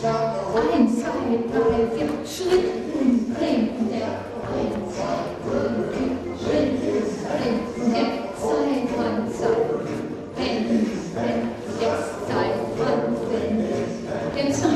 1, 2, 3, 4, Schritt und bring, der 1, 2, 3, 4, Schritt und bring, jetzt Zeit, Mann, Zeit, wenn, jetzt Zeit, Mann, wenn, jetzt